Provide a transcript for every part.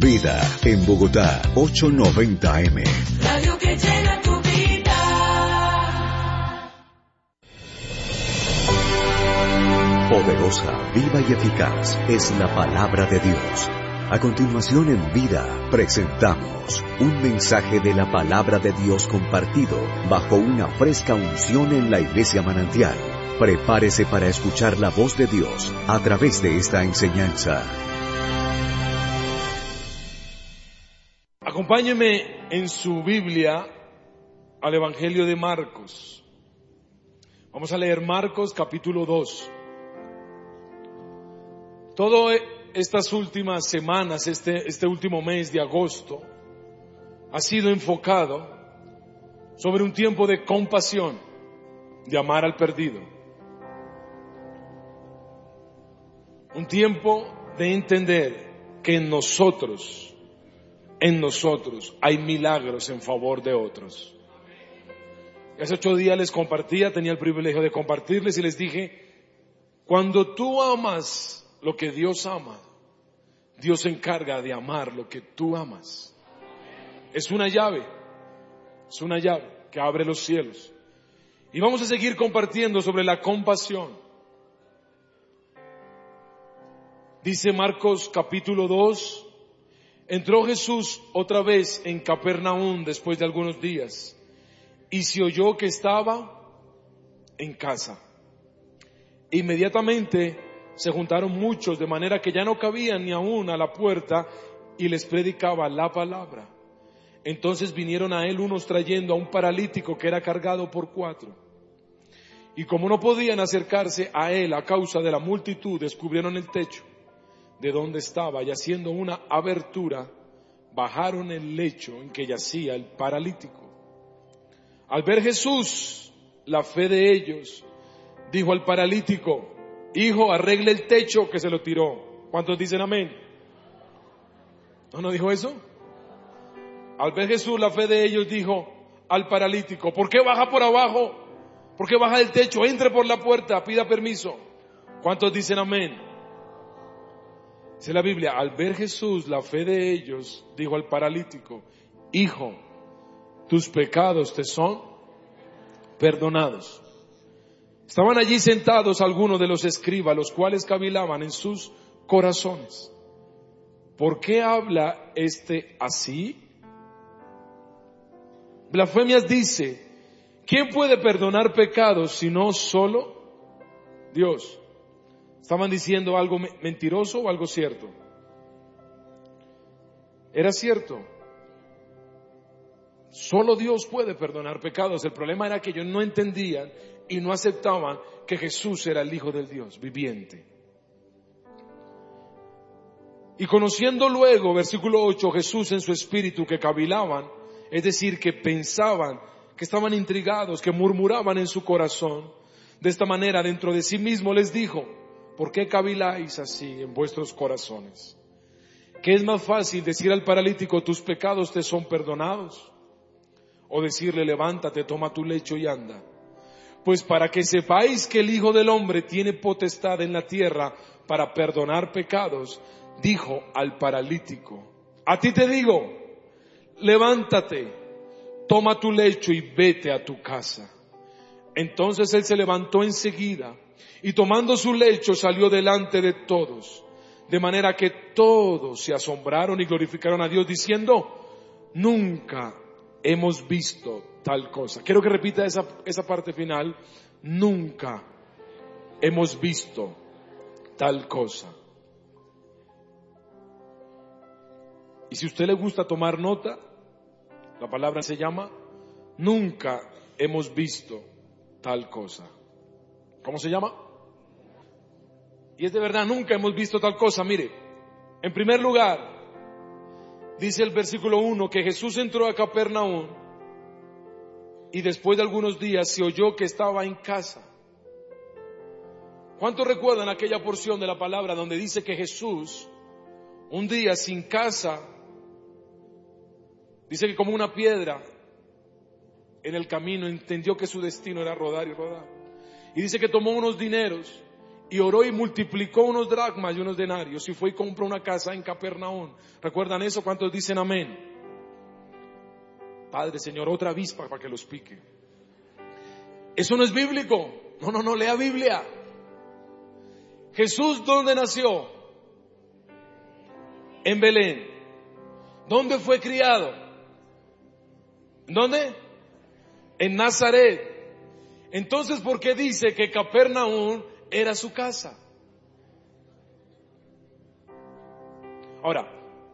Vida, en Bogotá, 890M. Radio que llena tu vida. Poderosa, viva y eficaz es la palabra de Dios. A continuación en Vida presentamos un mensaje de la palabra de Dios compartido bajo una fresca unción en la Iglesia Manantial. Prepárese para escuchar la voz de Dios a través de esta enseñanza. Acompáñeme en su Biblia al Evangelio de Marcos. Vamos a leer Marcos capítulo 2. Todas estas últimas semanas, este último mes de agosto, ha sido enfocado sobre un tiempo de compasión, de amar al perdido. Un tiempo de entender que en nosotros hay milagros en favor de otros. Hace 8 días les compartía, tenía el privilegio de compartirles y les dije, cuando tú amas lo que Dios ama, Dios se encarga de amar lo que tú amas. Es una llave que abre los cielos. Y vamos a seguir compartiendo sobre la compasión. Dice Marcos capítulo 2, entró Jesús otra vez en Capernaum después de algunos días y se oyó que estaba en casa. Inmediatamente se juntaron muchos, de manera que ya no cabían ni aún a la puerta, y les predicaba la palabra. Entonces vinieron a él unos trayendo a un paralítico que era cargado por 4. Y como no podían acercarse a él a causa de la multitud, descubrieron el techo de donde estaba, y haciendo una abertura, bajaron el lecho en que yacía el paralítico. Al ver Jesús la fe de ellos, dijo al paralítico, hijo, arregle el techo, que se lo tiró. ¿Cuántos dicen amén? ¿No dijo eso? Al ver Jesús la fe de ellos, dijo al paralítico, ¿por qué baja por abajo? ¿Por qué baja del techo? Entre por la puerta, pida permiso. ¿Cuántos dicen amén? Dice la Biblia, al ver Jesús la fe de ellos, dijo al paralítico, hijo, tus pecados te son perdonados. Estaban allí sentados algunos de los escribas, los cuales cavilaban en sus corazones. ¿Por qué habla este así? Blasfemias dice, ¿quién puede perdonar pecados sino solo Dios? ¿Estaban diciendo algo mentiroso o algo cierto? Era cierto. Solo Dios puede perdonar pecados. El problema era que ellos no entendían y no aceptaban que Jesús era el Hijo del Dios viviente. Y conociendo luego, versículo 8, Jesús en su espíritu que cavilaban, es decir, que pensaban, que estaban intrigados, que murmuraban en su corazón, de esta manera dentro de sí mismo les dijo, ¿por qué caviláis así en vuestros corazones? ¿Qué es más fácil decir al paralítico, tus pecados te son perdonados? O decirle, levántate, toma tu lecho y anda. Pues para que sepáis que el Hijo del Hombre tiene potestad en la tierra para perdonar pecados, dijo al paralítico, a ti te digo, levántate, toma tu lecho y vete a tu casa. Entonces él se levantó enseguida y tomando su lecho salió delante de todos, de manera que todos se asombraron y glorificaron a Dios diciendo, nunca hemos visto tal cosa. Quiero que repita esa parte final. Nunca hemos visto tal cosa. Y si a usted le gusta tomar nota, la palabra se llama nunca hemos visto tal cosa. ¿Cómo se llama? Y es de verdad, nunca hemos visto tal cosa. Mire, en primer lugar, dice el versículo 1 que Jesús entró a Capernaum y después de algunos días se oyó que estaba en casa. ¿Cuántos recuerdan aquella porción de la palabra donde dice que Jesús, un día sin casa, dice que como una piedra en el camino entendió que su destino era rodar y rodar? Y dice que tomó unos dineros y oró y multiplicó unos dracmas y unos denarios y fue y compró una casa en Capernaum. ¿Recuerdan eso? ¿Cuántos dicen amén? Padre, Señor, otra avispa para que los pique. Eso no es bíblico. No, lea Biblia. Jesús, ¿dónde nació? En Belén. ¿Dónde fue criado? ¿Dónde? En Nazaret. Entonces, ¿por qué dice que Capernaum era su casa? Ahora,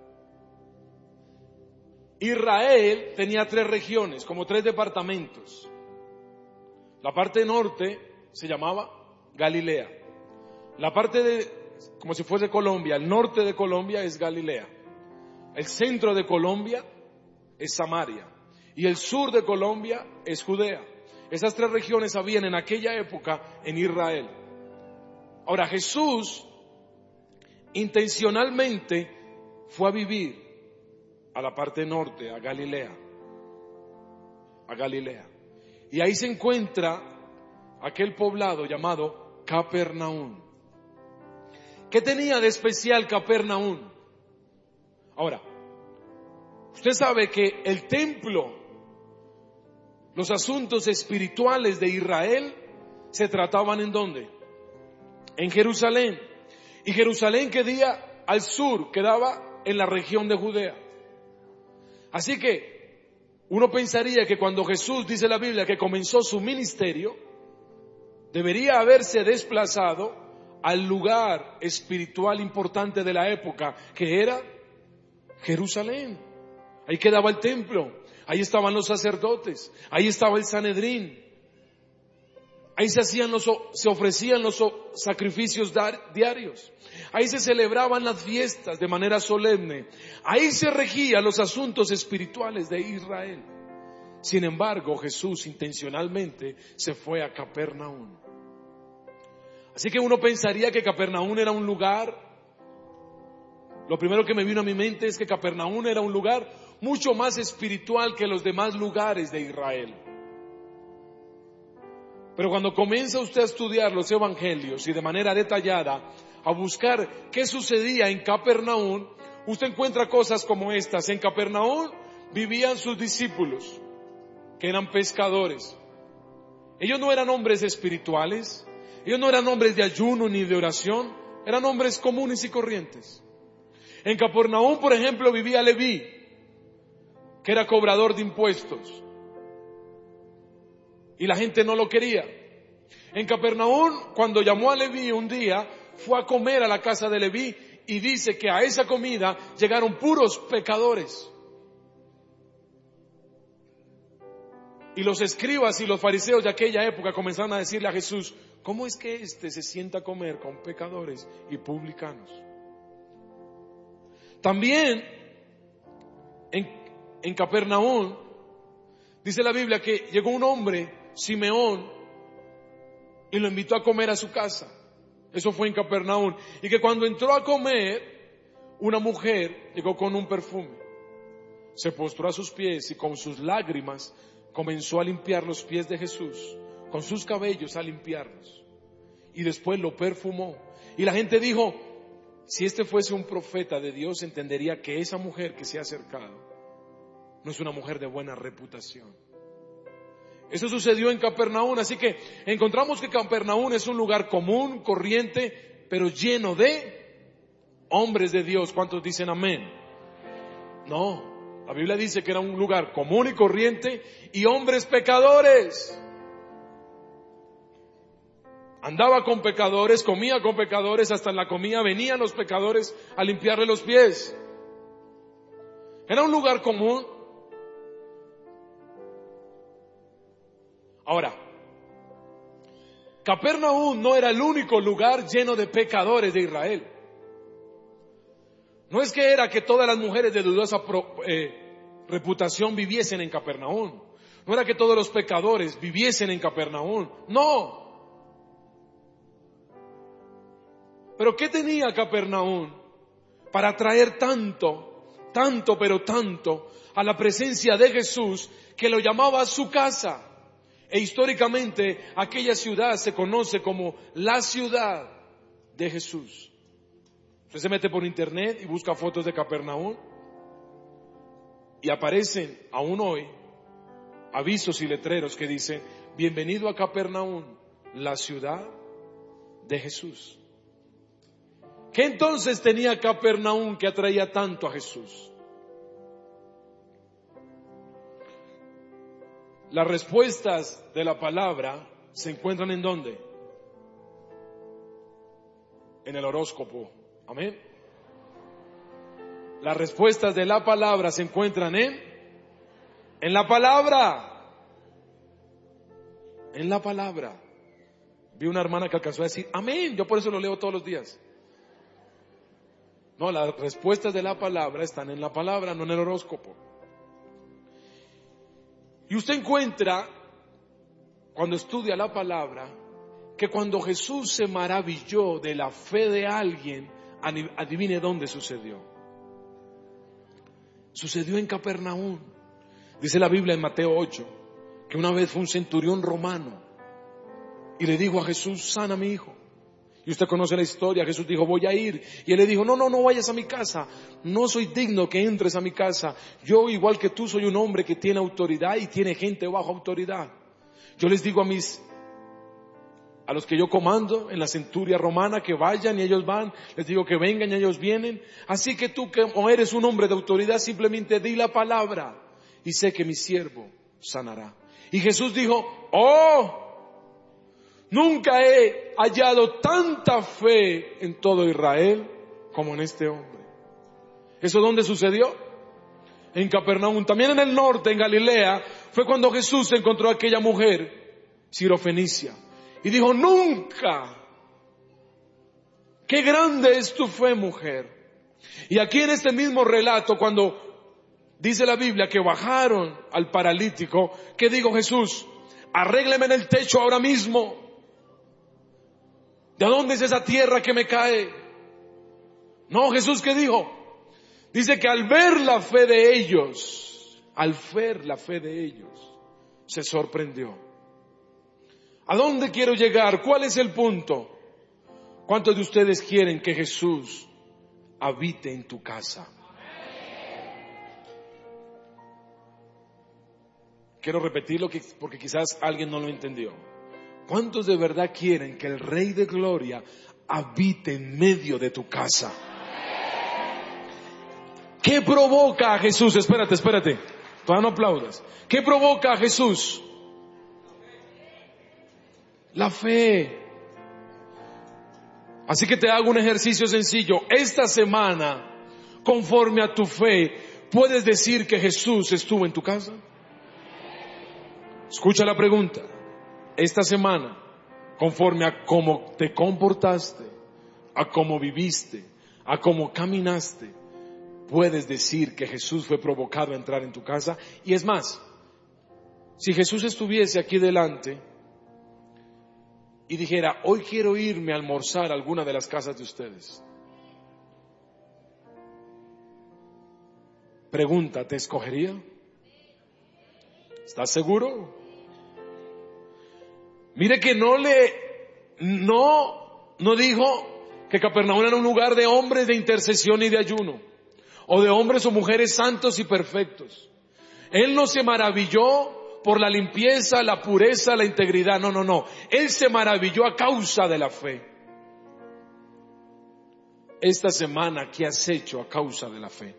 Israel tenía 3 regiones, como 3 departamentos. La parte norte se llamaba Galilea. La parte como si fuese Colombia, el norte de Colombia es Galilea. El centro de Colombia es Samaria. Y el sur de Colombia es Judea. Esas 3 regiones habían en aquella época en Israel. Ahora, Jesús intencionalmente fue a vivir a la parte norte, a Galilea. A Galilea. Y ahí se encuentra aquel poblado llamado Capernaum. ¿Qué tenía de especial Capernaum? Ahora, usted sabe que el templo, los asuntos espirituales de Israel se trataban ¿en dónde? En Jerusalén. Y Jerusalén quedaba al sur, quedaba en la región de Judea. Así que uno pensaría que cuando Jesús, dice la Biblia, que comenzó su ministerio, debería haberse desplazado al lugar espiritual importante de la época, que era Jerusalén. Ahí quedaba el templo, ahí estaban los sacerdotes, ahí estaba el Sanedrín, ahí se ofrecían los sacrificios diarios, ahí se celebraban las fiestas de manera solemne, ahí se regían los asuntos espirituales de Israel. Sin embargo, Jesús intencionalmente se fue a Capernaum. Así que uno pensaría que Capernaum era un lugar, lo primero que me vino a mi mente es que Capernaum era un lugar mucho más espiritual que los demás lugares de Israel. Pero cuando comienza usted a estudiar los evangelios y de manera detallada a buscar qué sucedía en Capernaum, usted encuentra cosas como estas. En Capernaum vivían sus discípulos, que eran pescadores. Ellos no eran hombres espirituales, ellos no eran hombres de ayuno ni de oración, eran hombres comunes y corrientes. En Capernaum, por ejemplo, vivía Leví, que era cobrador de impuestos, y la gente no lo quería. En Capernaum, cuando llamó a Leví un día, fue a comer a la casa de Leví, y dice que a esa comida llegaron puros pecadores. Y los escribas y los fariseos de aquella época comenzaron a decirle a Jesús: ¿cómo es que éste se sienta a comer con pecadores y publicanos? También en Capernaum dice la Biblia que llegó un hombre, Simeón, y lo invitó a comer a su casa. Eso fue en Capernaum. Y que cuando entró a comer, una mujer llegó con un perfume, se postró a sus pies y con sus lágrimas comenzó a limpiar los pies de Jesús, con sus cabellos a limpiarlos, y después lo perfumó. Y la gente dijo: si este fuese un profeta de Dios, entendería que esa mujer que se ha acercado no es una mujer de buena reputación. Eso sucedió en Capernaum. Así que encontramos que Capernaum es un lugar común, corriente, pero lleno de hombres de Dios. ¿Cuántos dicen amén? No. La Biblia dice que era un lugar común y corriente y hombres pecadores. Andaba con pecadores, comía con pecadores, hasta en la comida venían los pecadores a limpiarle los pies. Era un lugar común. Ahora, Capernaum no era el único lugar lleno de pecadores de Israel. No es que era que todas las mujeres de dudosa reputación viviesen en Capernaum. No era que todos los pecadores viviesen en Capernaum. No. Pero ¿qué tenía Capernaum para atraer tanto a la presencia de Jesús, que lo llamaba a su casa? E históricamente aquella ciudad se conoce como la ciudad de Jesús. Usted se mete por internet y busca fotos de Capernaum y aparecen aún hoy avisos y letreros que dicen: bienvenido a Capernaum, la ciudad de Jesús. ¿Qué entonces tenía Capernaum que atraía tanto a Jesús? Las respuestas de la palabra se encuentran ¿en dónde? En el horóscopo. Amén. Las respuestas de la palabra se encuentran en la palabra. En la palabra. Vi una hermana que alcanzó a decir amén. Yo por eso lo leo todos los días. No, las respuestas de la palabra están en la palabra, no en el horóscopo. Y usted encuentra, cuando estudia la palabra, que cuando Jesús se maravilló de la fe de alguien, adivine dónde sucedió. Sucedió en Capernaum. Dice la Biblia en Mateo 8, que una vez fue un centurión romano y le dijo a Jesús: sana a mi hijo. Y usted conoce la historia. Jesús dijo: voy a ir. Y él le dijo: no vayas a mi casa. No soy digno que entres a mi casa. Yo, igual que tú, soy un hombre que tiene autoridad y tiene gente bajo autoridad. Yo les digo a los que yo comando en la centuria romana que vayan y ellos van. Les digo que vengan y ellos vienen. Así que tú, que eres un hombre de autoridad, simplemente di la palabra y sé que mi siervo sanará. Y Jesús dijo: nunca he hallado tanta fe en todo Israel como en este hombre. ¿Eso dónde sucedió? En Capernaum. También en el norte, en Galilea, fue cuando Jesús encontró a aquella mujer sirofenicia y dijo: nunca. Qué grande es tu fe, mujer. Y aquí en este mismo relato, cuando dice la Biblia que bajaron al paralítico, ¿qué dijo Jesús? Arrégleme en el techo ahora mismo. ¿De dónde es esa tierra que me cae? No, Jesús, ¿qué dijo? Dice que al ver la fe de ellos, se sorprendió. ¿A dónde quiero llegar? ¿Cuál es el punto? ¿Cuántos de ustedes quieren que Jesús habite en tu casa? Quiero repetirlo porque quizás alguien no lo entendió. ¿Cuántos de verdad quieren que el Rey de Gloria habite en medio de tu casa? ¿Qué provoca a Jesús? Espérate. Todavía no aplaudas. ¿Qué provoca a Jesús? La fe. Así que te hago un ejercicio sencillo. Esta semana, conforme a tu fe, ¿puedes decir que Jesús estuvo en tu casa? Escucha la pregunta. Esta semana, conforme a cómo te comportaste, a cómo viviste, a cómo caminaste, puedes decir que Jesús fue provocado a entrar en tu casa. Y es más, si Jesús estuviese aquí delante y dijera: hoy quiero irme a almorzar a alguna de las casas de ustedes, pregunta, ¿te escogería? ¿Estás seguro? Mire que no dijo que Capernaum era un lugar de hombres de intercesión y de ayuno, o de hombres o mujeres santos y perfectos. Él no se maravilló por la limpieza, la pureza, la integridad. No. Él se maravilló a causa de la fe. Esta semana, ¿qué has hecho a causa de la fe?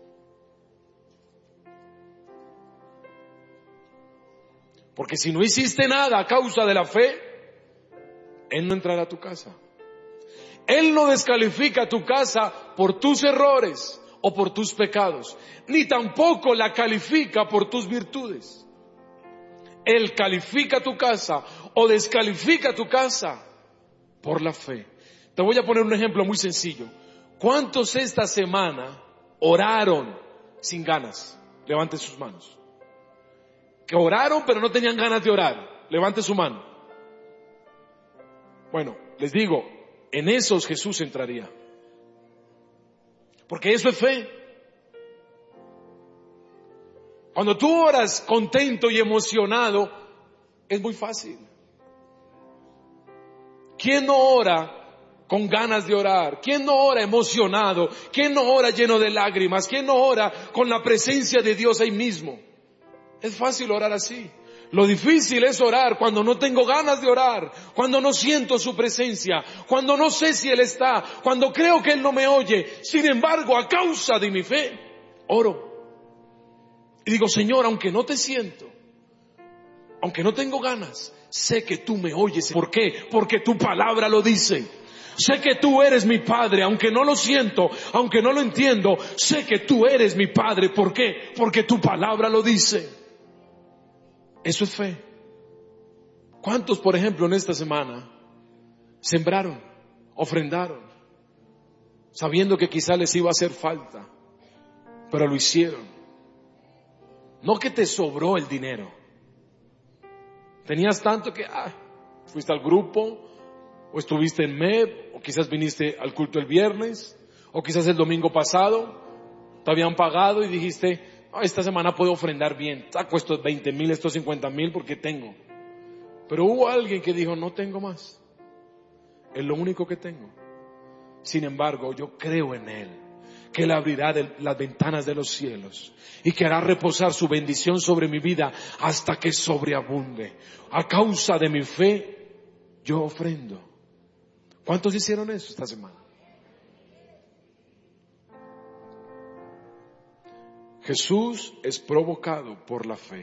Porque si no hiciste nada a causa de la fe, Él no entrará a tu casa. Él no descalifica tu casa por tus errores o por tus pecados, ni tampoco la califica por tus virtudes. Él califica tu casa o descalifica tu casa por la fe. Te voy a poner un ejemplo muy sencillo. ¿Cuántos esta semana oraron sin ganas? Levanten sus manos. Que oraron pero no tenían ganas de orar. Levante su mano. Bueno, les digo, en esos Jesús entraría. Porque eso es fe. Cuando tú oras contento y emocionado, es muy fácil. ¿Quién no ora con ganas de orar? ¿Quién no ora emocionado? ¿Quién no ora lleno de lágrimas? ¿Quién no ora con la presencia de Dios ahí mismo? Es fácil orar así. Lo difícil es orar cuando no tengo ganas de orar, cuando no siento su presencia, cuando no sé si Él está, cuando creo que Él no me oye. Sin embargo, a causa de mi fe, oro. Y digo, Señor, aunque no te siento, aunque no tengo ganas, sé que tú me oyes. ¿Por qué? Porque tu palabra lo dice. Sé que tú eres mi Padre, aunque no lo siento, aunque no lo entiendo, sé que tú eres mi Padre. ¿Por qué? Porque tu palabra lo dice. Eso es fe. ¿Cuántos, por ejemplo, en esta semana sembraron, ofrendaron, sabiendo que quizá les iba a hacer falta, pero lo hicieron? No que te sobró el dinero. Tenías tanto que fuiste al grupo, o estuviste en MED, o quizás viniste al culto el viernes, o quizás el domingo pasado te habían pagado y dijiste, esta semana puedo ofrendar bien, saco estos 20,000, estos 50,000 porque tengo. Pero hubo alguien que dijo, no tengo más, es lo único que tengo. Sin embargo, yo creo en Él, que Él abrirá las ventanas de los cielos y que hará reposar su bendición sobre mi vida hasta que sobreabunde. A causa de mi fe, yo ofrendo. ¿Cuántos hicieron eso esta semana? Jesús es provocado por la fe.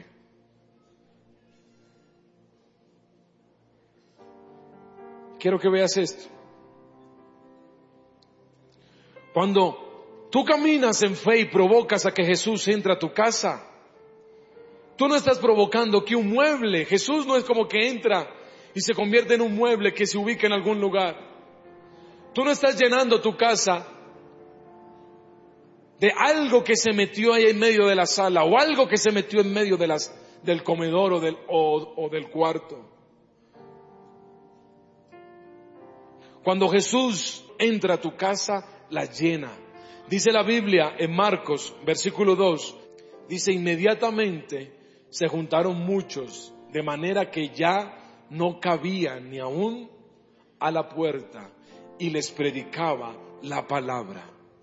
Quiero que veas esto. Cuando tú caminas en fe y provocas a que Jesús entre a tu casa, tú no estás provocando que un mueble, Jesús no es como que entra y se convierte en un mueble que se ubica en algún lugar. Tú no estás llenando tu casa de algo que se metió ahí en medio de la sala o algo que se metió en medio del comedor o del cuarto. Cuando Jesús entra a tu casa, la llena. Dice la Biblia en Marcos, versículo 2, dice, inmediatamente se juntaron muchos, de manera que ya no cabían ni aún a la puerta, y les predicaba la palabra.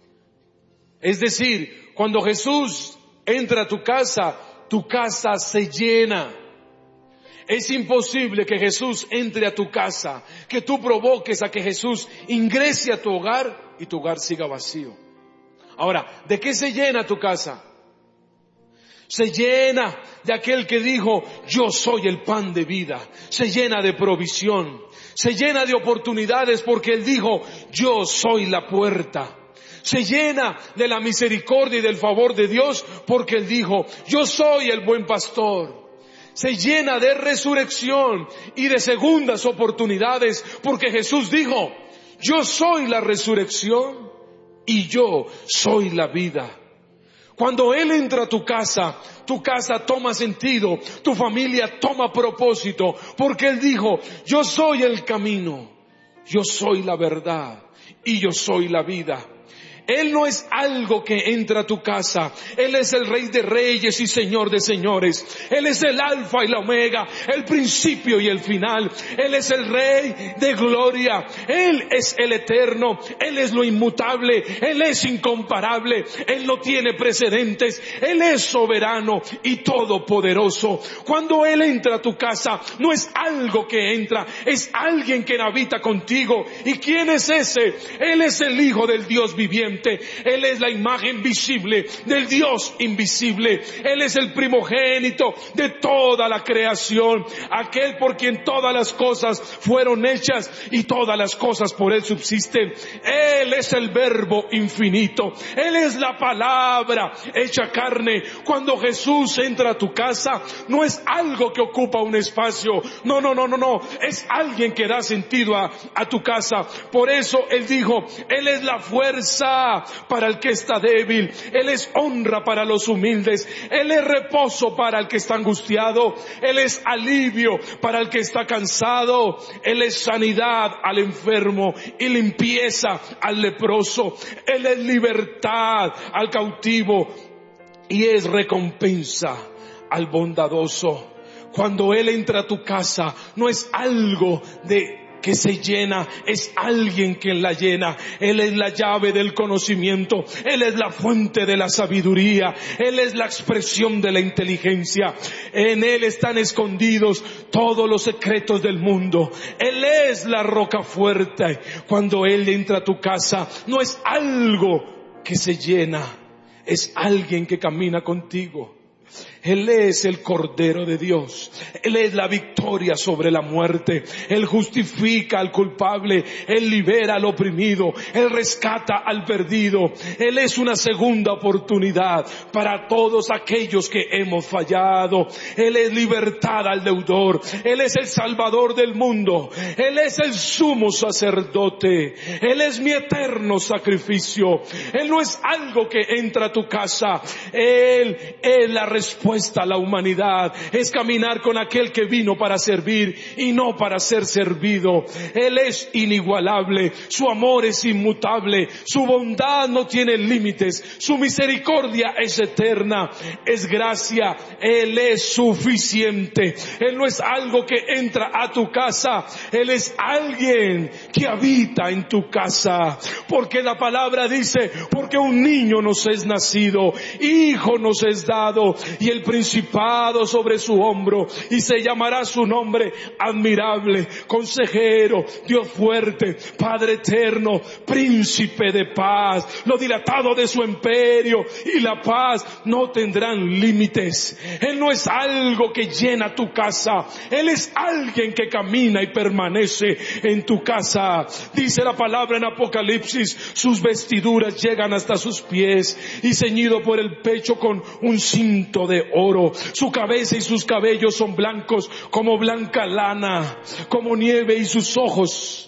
Es decir, cuando Jesús entra a tu casa se llena. Es imposible que Jesús entre a tu casa, que tú provoques a que Jesús ingrese a tu hogar y tu hogar siga vacío. Ahora, ¿de qué se llena tu casa? Se llena de aquel que dijo, yo soy el pan de vida. Se llena de provisión. Se llena de oportunidades porque Él dijo, yo soy la puerta. Se llena de la misericordia y del favor de Dios porque Él dijo, yo soy el buen pastor. Se llena de resurrección y de segundas oportunidades porque Jesús dijo, yo soy la resurrección y yo soy la vida. Cuando Él entra a tu casa toma sentido, tu familia toma propósito, porque Él dijo, yo soy el camino, yo soy la verdad y yo soy la vida. Él no es algo que entra a tu casa. Él es el Rey de Reyes y Señor de Señores. Él es el Alfa y la Omega, el principio y el final. Él es el Rey de Gloria. Él es el Eterno. Él es lo inmutable. Él es incomparable. Él no tiene precedentes. Él es soberano y todopoderoso. Cuando Él entra a tu casa, no es algo que entra, es alguien que habita contigo. ¿Y quién es ese? Él es el Hijo del Dios viviente. Él es la imagen visible del Dios invisible. Él es el primogénito de toda la creación, aquel por quien todas las cosas fueron hechas y todas las cosas por Él subsisten. Él es el Verbo infinito. Él es la palabra hecha carne. Cuando Jesús entra a tu casa, no es algo que ocupa un espacio. No. Es alguien que da sentido a tu casa. Por eso Él dijo, Él es la fuerza para el que está débil. Él es honra para los humildes. Él es reposo para el que está angustiado. Él es alivio para el que está cansado. Él es sanidad al enfermo y limpieza al leproso. Él es libertad al cautivo y es recompensa al bondadoso. Cuando Él entra a tu casa, no es algo que se llena, es alguien quien la llena. Él es la llave del conocimiento, Él es la fuente de la sabiduría, Él es la expresión de la inteligencia. En Él están escondidos todos los secretos del mundo. Él es la roca fuerte. Cuando Él entra a tu casa, no es algo que se llena, es alguien que camina contigo. Él es el Cordero de Dios. Él es la victoria sobre la muerte. Él justifica al culpable. Él libera al oprimido. Él rescata al perdido. Él es una segunda oportunidad para todos aquellos que hemos fallado. Él es libertad al deudor. Él es el Salvador del mundo. Él es el sumo sacerdote. Él es mi eterno sacrificio. Él no es algo que entra a tu casa. Él es la respuesta a la humanidad, es caminar con aquel que vino para servir y no para ser servido. Él es inigualable, su amor es inmutable, su bondad no tiene límites, su misericordia es eterna, es gracia. Él es suficiente. Él no es algo que entra a tu casa, Él es alguien que habita en tu casa, porque la palabra dice, porque un niño nos es nacido, hijo nos es dado, y el principado sobre su hombro, y se llamará su nombre admirable, consejero, Dios fuerte, Padre eterno, príncipe de paz. Lo dilatado de su imperio y la paz no tendrán límites. Él no es algo que llena tu casa, Él es alguien que camina y permanece en tu casa. Dice la palabra en Apocalipsis, sus vestiduras llegan hasta sus pies, y ceñido por el pecho con un cinto de oro. Su cabeza y sus cabellos son blancos como blanca lana, como nieve, y sus ojos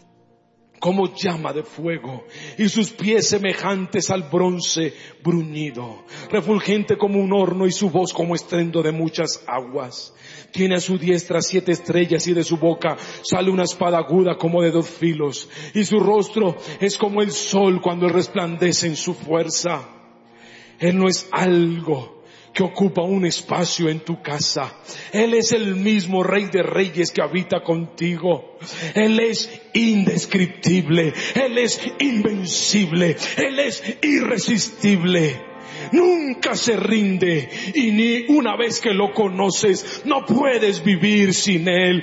como llama de fuego, y sus pies semejantes al bronce bruñido, refulgente como un horno, y su voz como estruendo de muchas aguas. Tiene a su diestra 7 estrellas, y de su boca sale una espada aguda como de 2 filos, y su rostro es como el sol cuando resplandece en su fuerza. Él no es algo que ocupa un espacio en tu casa. Él es el mismo Rey de Reyes que habita contigo. Él es indescriptible. Él es invencible. Él es irresistible. Nunca se rinde, y ni una vez que lo conoces no puedes vivir sin Él.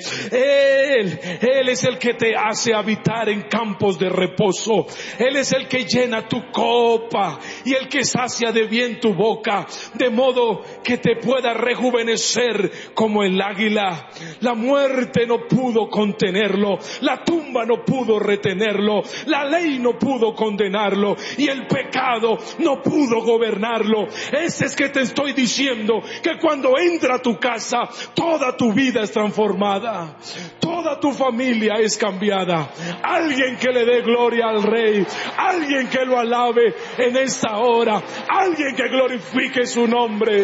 Él es el que te hace habitar en campos de reposo. Él es el que llena tu copa y el que sacia de bien tu boca, de modo que te pueda rejuvenecer como el águila. La muerte no pudo contenerlo, la tumba no pudo retenerlo, la ley no pudo condenarlo, y el pecado no pudo gobernarlo. Ese es que te estoy diciendo, que cuando entra a tu casa, toda tu vida es transformada, toda tu familia es cambiada. Alguien que le dé gloria al Rey, alguien que lo alabe en esta hora, alguien que glorifique su nombre.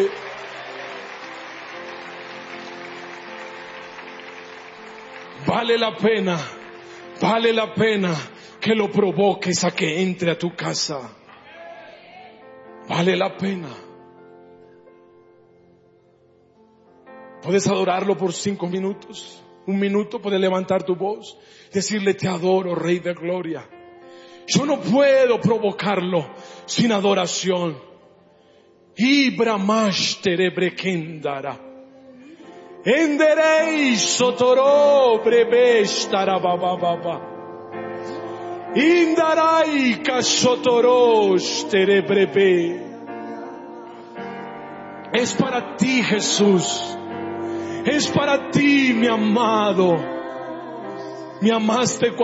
Vale la pena que lo provoques a que entre a tu casa. Vale la pena. Puedes adorarlo por 5 minutos, 1 minuto, puedes levantar tu voz, decirle: te adoro, Rey de Gloria. Yo no puedo provocarlo sin adoración. Ibramash terebrekendara. Enderei sotoro brebestara bababa. Indarai kasotorosh terebrebe. Es para ti, Jesús. Es para ti, mi amado. Me amaste cuando